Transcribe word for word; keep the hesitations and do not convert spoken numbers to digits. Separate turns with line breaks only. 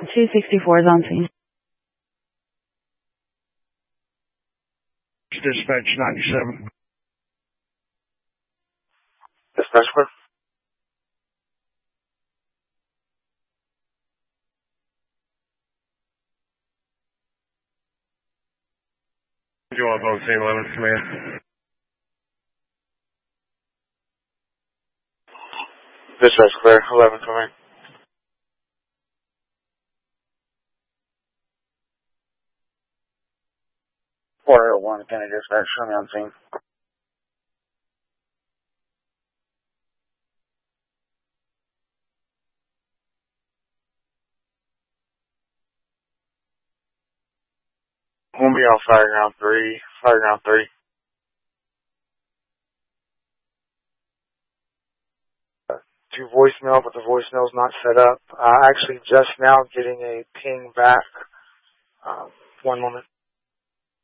two sixty-four is on scene.
Dispatch ninety-seven.
Dispatch square.
You want both scene eleven, command?
Dispatch clear, eleven coming. four oh one, County Dispatch, show me on scene. Won't be on Fireground three, Fireground three. Uh, to voicemail, but the voicemail's not set up. Uh, actually, just now getting a ping back. Um, one moment.